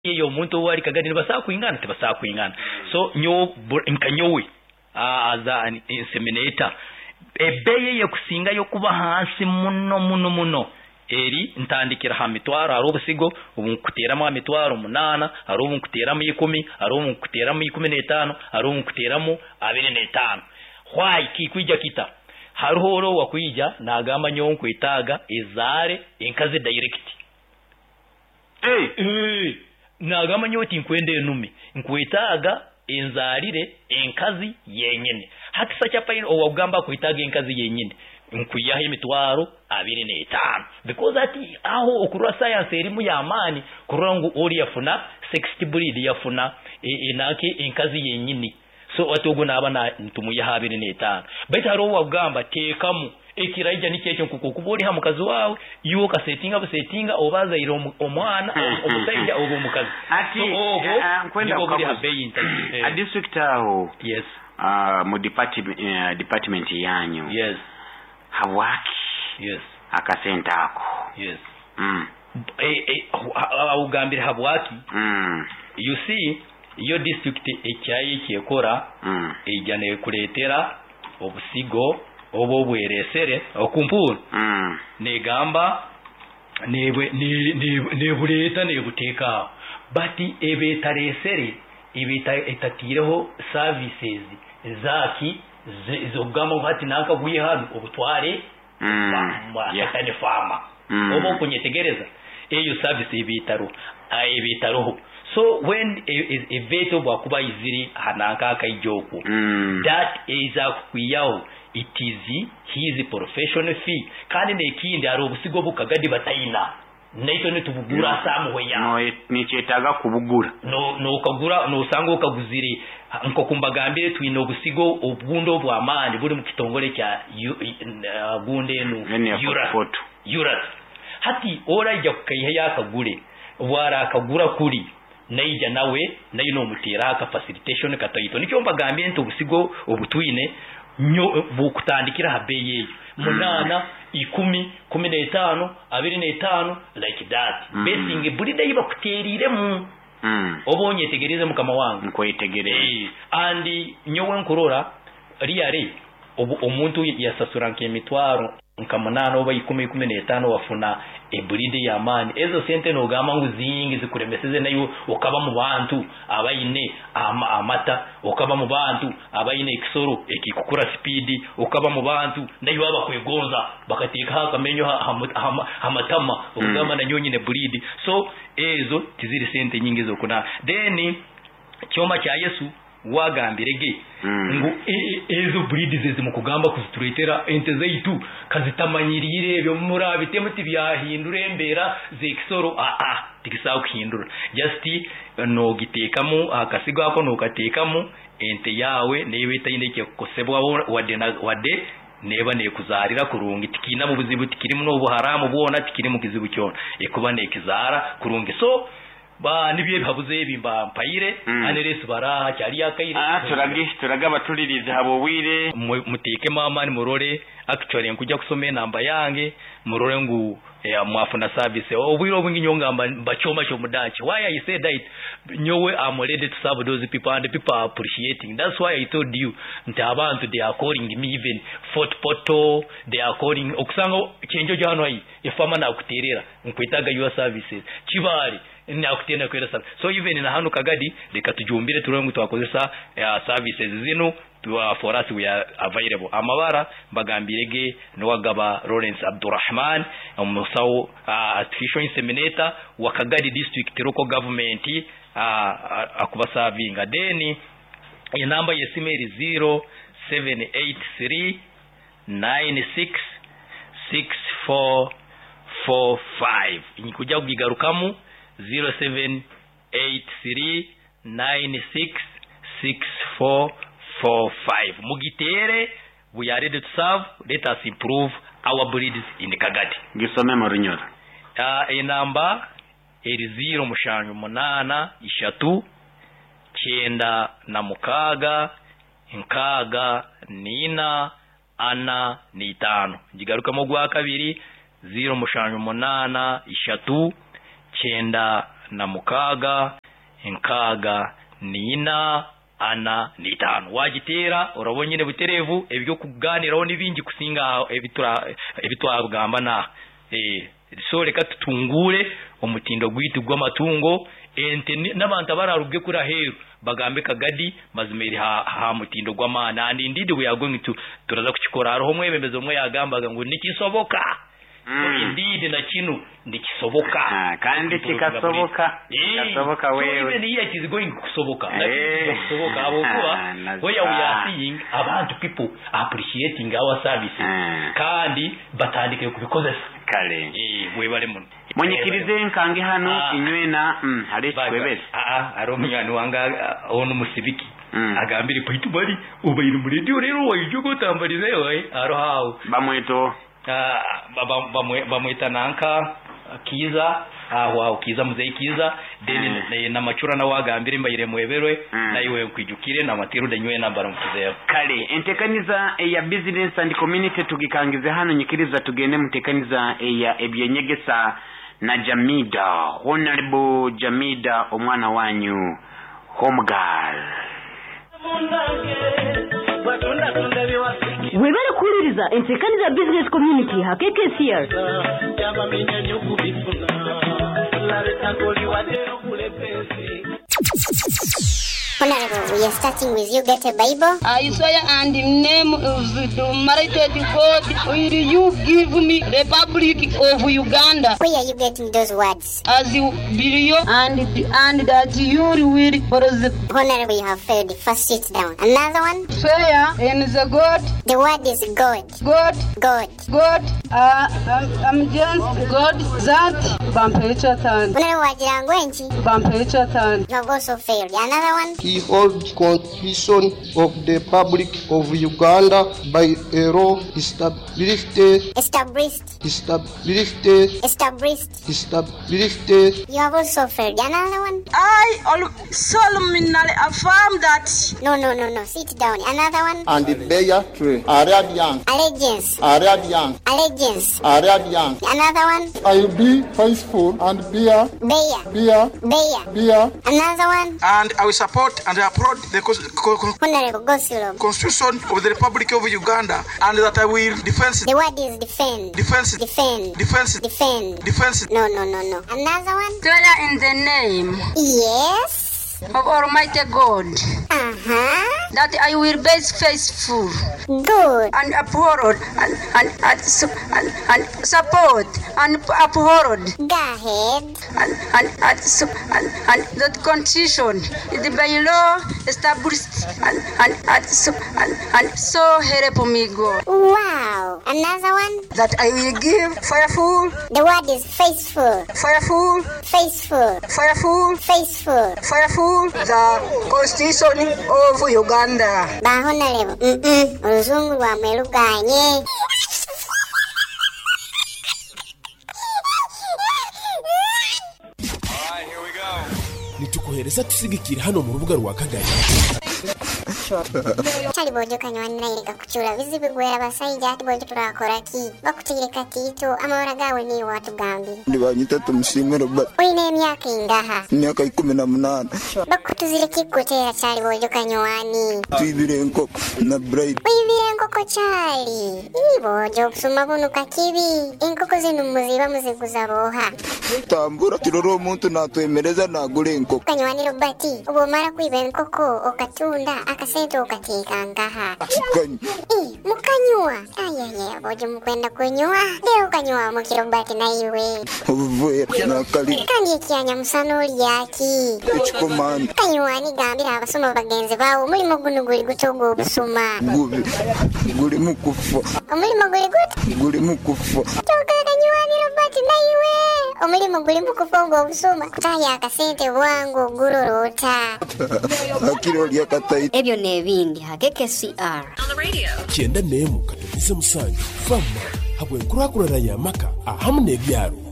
iyo muntu wari kagadi nibasakwingana tebasakwingana so nyo nkanyowe aza inseminator ebeye ye kusinga yo kuba hansi muno eri ntandikira ha mitwaro ari obusigo ubunkuteramo amitwaro 8 ari ubunkuteramo 10 ari ubunkuteramo 15 ari ubunkuteramo 25 hwai kikwijja kita haruhoro wakwija nagamba nyonko itaga izare enkazi direct nagamba nyoti nkwende enumi nkwitaga enzalire enkazi yenyene hakisa chapaino owagamba kwitaga enkazi yenyene nkuyaha emitwaro 25 because ati aho okurwa science erimu ya amani kurangu ori yafuna 60 breed yafuna enake enkazi yenyini so atogo naba na ntumuyaha 25 betaro wagamba tekamu ekiraija nikyecho kukubori ha mukazi wawe yuo ka settinga obaza iro omwana omusaija obo mukazi ati nkwenda kukoba a district aho yes mu department yanyu yes hawaki yes akasenta ako yes ugambira habwaki you see iyo district ekyayi kyekora ejane kuletera obusigo obo bweresere okumpura negamba nebuleta nebuteka bati ebetaresere ebetatireho services zaki zogamba bati nanka buye hano obutware yakane farma obo kunyetegereza eyo service ebitaroho so when a veto bwakuba iziri hananka akaijoku that is akwiyaho it is his professional fee kandi nekindi ari obusigo bukagadi batayina naito netubugura samwe ya no nichetaga kubugura no kagura no sango kaguzire nko kumbagambire twine obusigo obundo bwa amani buri mu kitongole kya gunde no yurat hati ora ija kukayiha yakagure bwara akagura kuri naija nawe nayo no mutera aka facilitation katayito nicyo mbagambye nto obusigo obutwine nyo bukutandikira habeye 8 10 15 25 like that basing bulida yiba kuterire mu obonye tegereze mukama wangu nkoyitegereze andi nyowe nkurora riyare omuntu yasasuranke emitwaro nkamunana oba 10-15 wafuna eburide ya amani ezo sente no gama nguzingi zikuremeseze nayo okaba mu bantu abayine amata okaba mu bantu abayine ekisoro ekikukura speed okaba mu bantu nayo abakwegonza bakateka hakamenyo amatama okugama na nyonyine buride so ezo tiziri sente nyingi zo kuna then cyoma cya Yesu wagambirege ngo ezo breeds zimukugamba kuzituretera ente zaitu kazitamanyirire ebyo murabite muti byahindure mbera zekisoro tikisaho kuhindura just no gitekamo akasigo ako no katekamo ente yawe nebeta indeke kukosebwa wade neba nekuzarira kurunga tikina mu buzibu tikiri mu buharamu bwona tikiri mu kizibu cyona ekuba nekizara kurunga so ba nibye bihabuze bimba mpayire aneresi bara cyari yakayire turagaba turirize habo wire muteke mama ni murore actually nkujya kusome namba yange murore ngu mwafuna service obwiro obunginyonga mbachoma cyo mudachi why I say that nyowe am ready to serve those people and people are appreciating that's why I told you nti abantu they are calling me even Fort Poto they are calling okusanga chenjo jano yi ifama na kuterera nkwitaga your services kibali nakutenda kwera so even na hanu kagadi lekatujumbire turongo twakozesa services zino for us we are available amabara bagambirege no wagaba Lawrence Abdurrahman umusawo artificial inseminator wa Kagadi district local government akuba serving then inamba yesimeri 0783 966445 inyikuja kugigarukamu 0783966445 mugitere we are ready to serve let us improve our breeds in Kagadi gisome marunyora inamba 083 9 ngigaruka mu gwa kabiri 083 9 na mukaga enkaga nina ana nitano wagitera urabonyine buterevu ebyo kuganiraho nibingi kusinga ebitwagamba na so reka tutungure omutindo gwitu gw'amatungo ente n'abantu bararubwe kuri heru bagambe kagadi mazimeri ha mutindo gw'amana ndindi buyagomwe turaza kukikora hariho mwebemezo mwe yagambaga ngo nikisoboka ndindi na kinu ndikisoboka kandi kikasoboka wewe ni yet is going kusoboka kusoboka abo kuba where we are seeing abantu people appreciating our services kandi batandike kubikozesa kale webale muno munyikirize nkange hano inywena hari kwebese aro myani wanga ono musibiki agambire kwitu bari ubayira muri radio rero wayijugo tambarize we aro hawo bamweto bamwita nanka kiza wow kiza muzei kiza deni na machura na wagambire mbayire mweberwe na iwe kwijukire na matiru danywe na baramukizeo kale entekaniza ya business and community tugikangize hano nyikiriza tugende mutekaniza ya ebyenyegesa na Jamida Honorable Jamida omwana wanyu home girl webale kuliriza entekaniza business community hakeke CR Honorable, we are starting with you. Get a Bible. Isaiah and in name of the Almighty God, will you give me Republic of Uganda? Where are you getting those words? As you believe and that you will prosper. Honorable, you have failed. First sit down. Another one. Prayer and the God. The word is God. God. God. God. I'm just God that Bampechatan. Honorable Wajirangwenchi. Bampechatan. You have also failed. Another one. He holds constitution of the Republic of Uganda by a law established. You have also failed. Another one. I solemnly affirm that. No. Sit down. Another one. And bear true. Arabian. Allegiance. Another one. I will be faithful and bear. Another one. And I will support and uphold the Honorable Gosilo. Constitution of the Republic of Uganda, and that I will defend. The word is defend. No. Another one. Prayer in the name. Yes. Of Almighty God. That I will be faithful. Good. And uphold and support and uphold. Go ahead. And that constitution is by law established and so help me God. Wow. Another one. That I will give fireful. The word is faithful. Fireful. The constitution of Uganda. Honorable. Oluzungu lwameluganye. nitukohereza tusigikira hano mu rubuga rwa Kagari Chali bojo kanywanira ireka kuchura bizibu gwera basayija ati bojo turakora ki bakutireka tito amahora gawe ni watu gambi Ndibanyita tumushime Robert Oine emyaka ingaha Myaka 18 bakutuzire kikutera chali bojo kanywani Twibire enkoko na bride Wibire enkoko chali bojo kusuma bunuka kibi enkoko zinu muziba muziguza boha tambura kiroro omuntu natwemereza nagure enkoko Kanywani Robert ubo mara kwiba enkoko okatunda akasento okateeka ngaha mukanywa ayaya bojo mukwenda kunywa leo kanywa mukirobati na iwe Uvuera nakali kandi ekyanya musanoli yaki ekikomani kanywani gambira abasoma bagenzi bawo mulimo guno guli gutogo obusuma guli mukufa omulimo guli mukufa toka kanywani Robert na iwe omulimo guli mukufa ngo obusuma kutaya akasente bwangu gurorota akiro lya katai ebyo nebindi hakeke CR kyenda nemu katumize musanju fama habwe nkurakurana yamaka ahamu n'ebyaro